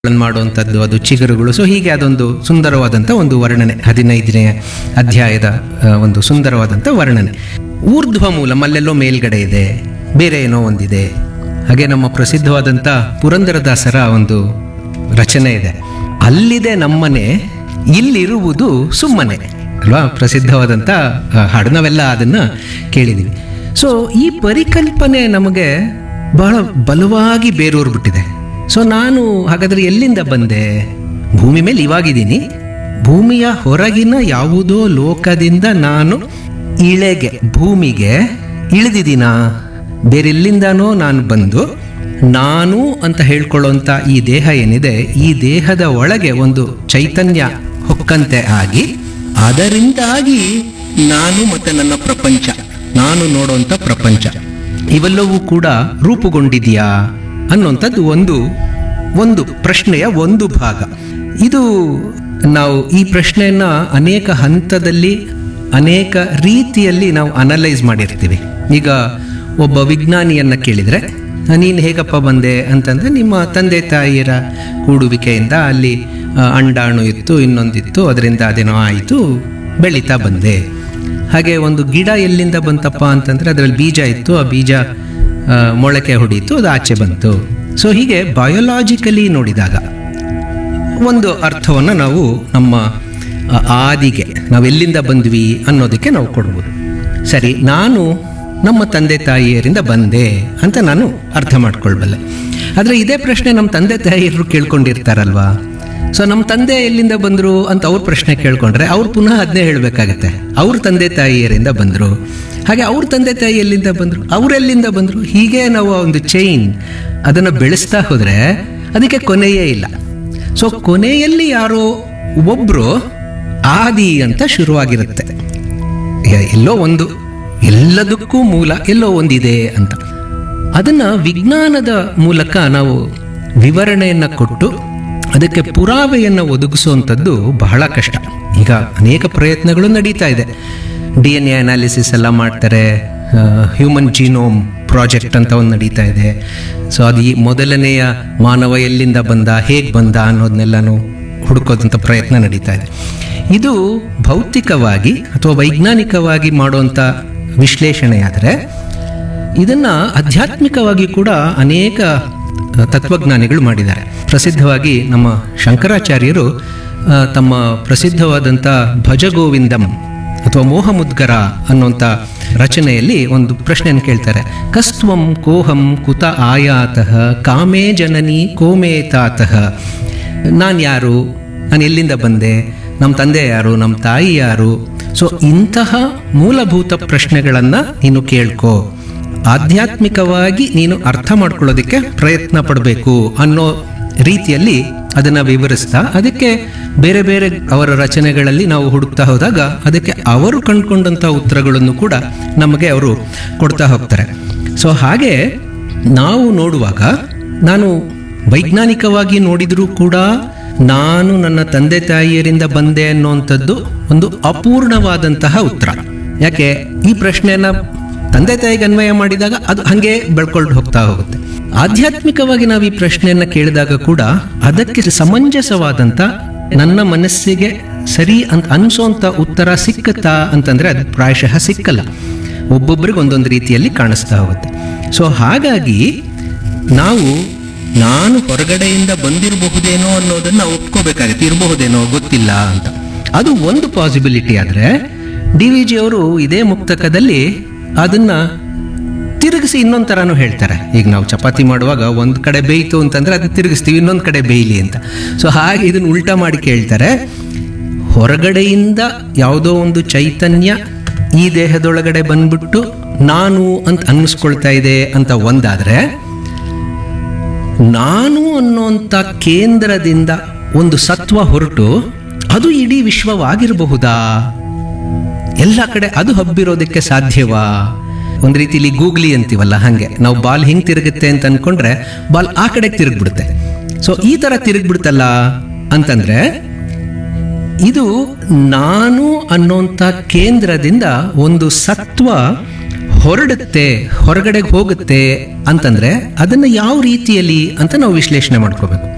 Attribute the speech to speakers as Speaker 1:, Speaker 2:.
Speaker 1: ಮಾಡುವಂಥದ್ದು, ಅದು ಚಿಗುರುಗಳು. ಸೊ ಹೀಗೆ ಅದೊಂದು ಸುಂದರವಾದಂಥ ಒಂದು ವರ್ಣನೆ, 15ನೇ ಅಧ್ಯಾಯದ ಒಂದು ಸುಂದರವಾದಂಥ ವರ್ಣನೆ. ಊರ್ಧ್ವ ಮೂಲ ಅಲ್ಲೆಲ್ಲೋ ಮೇಲ್ಗಡೆ ಇದೆ, ಬೇರೆ ಏನೋ ಒಂದಿದೆ. ಹಾಗೆ ನಮ್ಮ ಪ್ರಸಿದ್ಧವಾದಂಥ ಪುರಂದರದಾಸರ ಒಂದು ರಚನೆ ಇದೆ, ಅಲ್ಲಿದೆ ನಮ್ಮನೆ ಇಲ್ಲಿರುವುದು ಸುಮ್ಮನೆ ಅಲ್ವಾ, ಪ್ರಸಿದ್ಧವಾದಂಥ ಹಾಡು. ನಾವೆಲ್ಲ ಅದನ್ನು ಕೇಳಿದ್ದೀವಿ. ಸೊ ಈ ಪರಿಕಲ್ಪನೆ ನಮಗೆ ಬಹಳ ಬಲವಾಗಿ ಬೇರೂರ್ಬಿಟ್ಟಿದೆ. ಸೊ ನಾನು ಹಾಗಾದರೆ ಎಲ್ಲಿಂದ ಬಂದೆ? ಭೂಮಿ ಮೇಲೆ ಇವಾಗಿದ್ದೀನಿ, ಭೂಮಿಯ ಹೊರಗಿನ ಯಾವುದೋ ಲೋಕದಿಂದ ನಾನು ಭೂಮಿಗೆ ಇಳಿದಿದ್ದೀನಾ? ಬೇರೆಲ್ಲಿಂದನೋ ನಾನು ಬಂದು ನಾನು ಅಂತ ಹೇಳ್ಕೊಳ್ಳೋಂಥ ಈ ದೇಹ ಏನಿದೆ, ಈ ದೇಹದ ಒಳಗೆ ಒಂದು ಚೈತನ್ಯ ಹೊಕ್ಕಂತೆ ಆಗಿ ಅದರಿಂದಾಗಿ ನಾನು ಮತ್ತೆ ನನ್ನ ಪ್ರಪಂಚ, ನಾನು ನೋಡುವಂಥ ಪ್ರಪಂಚ ಇವೆಲ್ಲವೂ ಕೂಡ ರೂಪುಗೊಂಡಿದೆಯಾ ಅನ್ನುವಂಥದ್ದು ಒಂದು ಪ್ರಶ್ನೆಯ ಒಂದು ಭಾಗ. ಇದು ನಾವು ಈ ಪ್ರಶ್ನೆಯನ್ನ ಅನೇಕ ಹಂತದಲ್ಲಿ ಅನೇಕ ರೀತಿಯಲ್ಲಿ ನಾವು ಅನಲೈಸ್ ಮಾಡಿರ್ತೀವಿ. ಈಗ ಒಬ್ಬ ವಿಜ್ಞಾನಿಯನ್ನ ಕೇಳಿದರೆ, ನೀನು ಹೇಗಪ್ಪ ಬಂದೆ ಅಂತಂದರೆ, ನಿಮ್ಮ ತಂದೆ ತಾಯಿಯರ ಕೂಡುವಿಕೆಯಿಂದ ಅಲ್ಲಿ ಅಂಡಾಣು ಇತ್ತು, ಇನ್ನೊಂದಿತ್ತು, ಅದರಿಂದ ಅದೇನೋ ಆಯಿತು, ಬೆಳೀತಾ ಬಂದೆ. ಹಾಗೆ ಒಂದು ಗಿಡ ಎಲ್ಲಿಂದ ಬಂತಪ್ಪ ಅಂತಂದರೆ ಅದರಲ್ಲಿ ಬೀಜ ಇತ್ತು, ಆ ಬೀಜ ಮೊಳಕೆ ಹೊಡೀತು, ಅದು ಆಚೆ ಬಂತು. ಸೊ ಹೀಗೆ ಬಯೋಲಾಜಿಕಲಿ ನೋಡಿದಾಗ ಒಂದು ಅರ್ಥವನ್ನು ನಾವು ನಮ್ಮ ಆದಿಗೆ ನಾವೆಲ್ಲಿಂದ ಬಂದ್ವಿ ಅನ್ನೋದಕ್ಕೆ ನಾವು ಕೊಡ್ಬೋದು. ಸರಿ, ನಾನು ನಮ್ಮ ತಂದೆ ತಾಯಿಯರಿಂದ ಬಂದೆ ಅಂತ ನಾನು ಅರ್ಥ ಮಾಡ್ಕೊಳ್ಬಲ್ಲೆ. ಆದರೆ ಇದೇ ಪ್ರಶ್ನೆ ನಮ್ಮ ತಂದೆ ತಾಯಿಯರು ಕೇಳ್ಕೊಂಡಿರ್ತಾರಲ್ವಾ. ಸೊ ನಮ್ಮ ತಂದೆ ಎಲ್ಲಿಂದ ಬಂದರು ಅಂತ ಅವ್ರ ಪ್ರಶ್ನೆ ಕೇಳ್ಕೊಂಡ್ರೆ ಅವ್ರು ಪುನಃ ಅದನ್ನೇ ಹೇಳಬೇಕಾಗತ್ತೆ, ಅವ್ರ ತಂದೆ ತಾಯಿಯರಿಂದ ಬಂದರು. ಹಾಗೆ ಅವ್ರ ತಂದೆ ತಾಯಿ ಎಲ್ಲಿಂದ ಬಂದರು, ಅವರೆಲ್ಲಿಂದ ಬಂದರು, ಹೀಗೆ ನಾವು ಒಂದು ಚೈನ್ ಅದನ್ನು ಬೆಳೆಸ್ತಾ ಹೋದರೆ ಅದಕ್ಕೆ ಕೊನೆಯೇ ಇಲ್ಲ. ಸೊ ಕೊನೆಯಲ್ಲಿ ಯಾರೋ ಒಬ್ಬರು ಆದಿ ಅಂತ ಶುರುವಾಗಿರುತ್ತೆ. ಎಲ್ಲೋ ಒಂದು, ಎಲ್ಲದಕ್ಕೂ ಮೂಲ ಎಲ್ಲೋ ಒಂದಿದೆ ಅಂತ. ಅದನ್ನು ವಿಜ್ಞಾನದ ಮೂಲಕ ನಾವು ವಿವರಣೆಯನ್ನು ಕೊಟ್ಟು ಅದಕ್ಕೆ ಪುರಾವೆಯನ್ನು ಒದಗಿಸುವಂಥದ್ದು ಬಹಳ ಕಷ್ಟ. ಈಗ ಅನೇಕ ಪ್ರಯತ್ನಗಳು ನಡೀತಾ ಇದೆ. DNA ಅನಾಲಿಸಿಸ್ ಎಲ್ಲ ಮಾಡ್ತಾರೆ, ಹ್ಯೂಮನ್ ಜೀನೋಮ್ ಪ್ರಾಜೆಕ್ಟ್ ಅಂತ ಒಂದು ನಡೀತಾ ಇದೆ. ಸೊ ಅದು ಈ ಮೊದಲನೆಯ ಮಾನವ ಎಲ್ಲಿಂದ ಬಂದ, ಹೇಗೆ ಬಂದ ಅನ್ನೋದನ್ನೆಲ್ಲನೂ ಹುಡುಕೋದಂಥ ಪ್ರಯತ್ನ ನಡೀತಾ ಇದೆ. ಇದು ಭೌತಿಕವಾಗಿ ಅಥವಾ ವೈಜ್ಞಾನಿಕವಾಗಿ ಮಾಡುವಂಥ ವಿಶ್ಲೇಷಣೆಯಾದರೆ, ಇದನ್ನು ಆಧ್ಯಾತ್ಮಿಕವಾಗಿ ಕೂಡ ಅನೇಕ ತತ್ವಜ್ಞಾನಿಗಳು ಮಾಡಿದ್ದಾರೆ. ಪ್ರಸಿದ್ಧವಾಗಿ ನಮ್ಮ ಶಂಕರಾಚಾರ್ಯರು ತಮ್ಮ ಪ್ರಸಿದ್ಧವಾದಂಥ ಭಜಗೋವಿಂದಂ ಅಥವಾ ಮೋಹಮುದ್ಗರ ಅನ್ನುವಂಥ ರಚನೆಯಲ್ಲಿ ಒಂದು ಪ್ರಶ್ನೆಯನ್ನು ಕೇಳ್ತಾರೆ. ಕಸ್ತ್ವಂ ಕೋಹಂ ಕುತ ಆಯಾತಃ ಕಾಮೇ ಜನನಿ ಕೋಮೇತಾತಃ. ನಾನು ಯಾರು, ನಾನು ಎಲ್ಲಿಂದ ಬಂದೆ, ನಮ್ಮ ತಂದೆ ಯಾರು, ನಮ್ಮ ತಾಯಿ ಯಾರು? ಸೊ ಇಂತಹ ಮೂಲಭೂತ ಪ್ರಶ್ನೆಗಳನ್ನು ನೀನು ಕೇಳ್ಕೋ, ಆಧ್ಯಾತ್ಮಿಕವಾಗಿ ನೀನು ಅರ್ಥ ಮಾಡ್ಕೊಳ್ಳೋದಕ್ಕೆ ಪ್ರಯತ್ನ ಪಡಬೇಕು ಅನ್ನೋ ರೀತಿಯಲ್ಲಿ ಅದನ್ನು ವಿವರಿಸ್ತಾ, ಅದಕ್ಕೆ ಬೇರೆ ಬೇರೆ ಅವರ ರಚನೆಗಳಲ್ಲಿ ನಾವು ಹುಡುಕ್ತಾ ಹೋದಾಗ ಅದಕ್ಕೆ ಅವರು ಕಂಡುಕೊಂಡಂಥ ಉತ್ತರಗಳನ್ನು ಕೂಡ ನಮಗೆ ಅವರು ಕೊಡ್ತಾ ಹೋಗ್ತಾರೆ. ಸೊ ಹಾಗೆ ನಾವು ನೋಡುವಾಗ, ನಾನು ವೈಜ್ಞಾನಿಕವಾಗಿ ನೋಡಿದರೂ ಕೂಡ ನಾನು ನನ್ನ ತಂದೆ ತಾಯಿಯರಿಂದ ಬಂದೆ ಅನ್ನುವಂಥದ್ದು ಒಂದು ಅಪೂರ್ಣವಾದಂತಹ ಉತ್ತರ. ಯಾಕೆ? ಈ ಪ್ರಶ್ನೆಯನ್ನು ತಂದೆ ತಾಯಿಗೆ ಅನ್ವಯ ಮಾಡಿದಾಗ ಅದು ಹಾಗೆ ಬೆಳ್ಕೊಂಡು ಹೋಗ್ತಾ ಹೋಗುತ್ತೆ. ಆಧ್ಯಾತ್ಮಿಕವಾಗಿ ನಾವು ಈ ಪ್ರಶ್ನೆಯನ್ನು ಕೇಳಿದಾಗ ಕೂಡ ಅದಕ್ಕೆ ಸಮಂಜಸವಾದಂಥ, ನನ್ನ ಮನಸ್ಸಿಗೆ ಸರಿ ಅಂತ ಅನಿಸೋಂಥ ಉತ್ತರ ಸಿಕ್ಕತ್ತಾ ಅಂತಂದರೆ ಅದು ಪ್ರಾಯಶಃ ಸಿಕ್ಕಲ್ಲ. ಒಬ್ಬೊಬ್ಬರಿಗೆ ಒಂದೊಂದು ರೀತಿಯಲ್ಲಿ ಕಾಣಿಸ್ತಾ ಹೋಗುತ್ತೆ. ಸೊ ಹಾಗಾಗಿ ನಾನು ಹೊರಗಡೆಯಿಂದ ಬಂದಿರಬಹುದೇನೋ ಅನ್ನೋದನ್ನು ಒಪ್ಕೋಬೇಕಾಗುತ್ತೆ. ಇರಬಹುದೇನೋ ಗೊತ್ತಿಲ್ಲ ಅಂತ. ಅದು ಒಂದು ಪಾಸಿಬಿಲಿಟಿ. ಆದರೆ DVG ಅವರು ಇದೇ ಮುಕ್ತಕದಲ್ಲಿ ಅದನ್ನು ತಿರುಗಿಸಿ ಇನ್ನೊಂದು ಥರನೂ ಹೇಳ್ತಾರೆ. ಈಗ ನಾವು ಚಪಾತಿ ಮಾಡುವಾಗ ಒಂದು ಕಡೆ ಬೇಯ್ತು ಅಂತಂದರೆ ಅದನ್ನು ತಿರುಗಿಸ್ತೀವಿ, ಇನ್ನೊಂದು ಕಡೆ ಬೇಯಲಿ ಅಂತ. ಸೊ ಹಾಗೆ ಇದನ್ನು ಉಲ್ಟಾ ಮಾಡಿ ಕೇಳ್ತಾರೆ. ಹೊರಗಡೆಯಿಂದ ಯಾವುದೋ ಒಂದು ಚೈತನ್ಯ ಈ ದೇಹದೊಳಗಡೆ ಬಂದ್ಬಿಟ್ಟು ನಾನು ಅಂತ ಅನ್ನಿಸ್ಕೊಳ್ತಾ ಇದೆ ಅಂತ ಒಂದಾದರೆ, ನಾನು ಅನ್ನೋಂಥ ಕೇಂದ್ರದಿಂದ ಒಂದು ಸತ್ವ ಹೊರಟು ಅದು ಇಡೀ ವಿಶ್ವವಾಗಿರಬಹುದಾ? ಎಲ್ಲ ಕಡೆ ಅದು ಹಬ್ಬಿರೋದಕ್ಕೆ ಸಾಧ್ಯವಾ? ಒಂದು ರೀತಿಲಿ ಗೂಗ್ಲಿ ಅಂತೀವಲ್ಲ, ಹಾಗೆ ನಾವು ಬಾಲ್ ಹಿಂಗೆ ತಿರುಗುತ್ತೆ ಅಂತ ಅನ್ಕೊಂಡ್ರೆ ಬಾಲ್ ಆ ಕಡೆಗೆ ತಿರುಗ್ಬಿಡುತ್ತೆ. ಸೊ ಈ ಥರ ತಿರುಗ್ಬಿಡ್ತಲ್ಲ ಅಂತಂದ್ರೆ, ಇದು ನಾನು ಅನ್ನೋಂಥ ಕೇಂದ್ರದಿಂದ ಒಂದು ಸತ್ವ ಹೊರಡುತ್ತೆ, ಹೊರಗಡೆಗೆ ಹೋಗುತ್ತೆ ಅಂತಂದ್ರೆ ಅದನ್ನು ಯಾವ ರೀತಿಯಲ್ಲಿ ಅಂತ ನಾವು ವಿಶ್ಲೇಷಣೆ ಮಾಡ್ಕೋಬೇಕು.